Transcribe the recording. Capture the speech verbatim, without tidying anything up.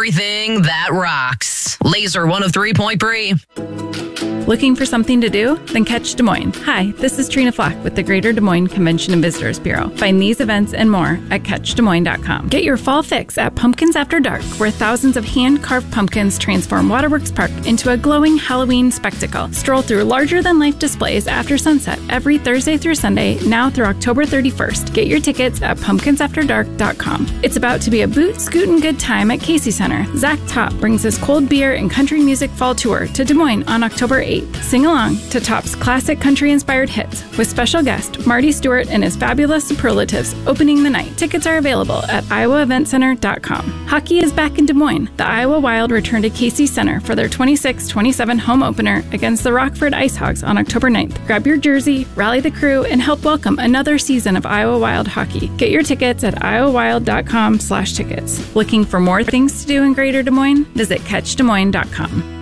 everything that rocks. Laser one oh three point three. Looking for something to do? Then catch Des Moines. Hi, this is Trina Flock with the Greater Des Moines Convention and Visitors Bureau. Find these events and more at catch des moines dot com. Get your fall fix at Pumpkins After Dark, where thousands of hand-carved pumpkins transform Waterworks Park into a glowing Halloween spectacle. Stroll through larger-than-life displays after sunset every Thursday through Sunday, now through October thirty-first. Get your tickets at pumpkins after dark dot com. It's about to be a boot, scootin' good time at Casey Center. Zach Top brings his cold beer and country music fall tour to Des Moines on October eighth. Sing along to Top's classic country-inspired hits with special guest Marty Stewart and his fabulous superlatives opening the night. Tickets are available at iowa event center dot com. Hockey is back in Des Moines. The Iowa Wild return to Casey Center for their twenty-six twenty-seven home opener against the Rockford IceHogs on October ninth. Grab your jersey, rally the crew, and help welcome another season of Iowa Wild hockey. Get your tickets at iowa wild dot com slash tickets. Looking for more things to do in Greater Des Moines? Visit catch des moines dot com.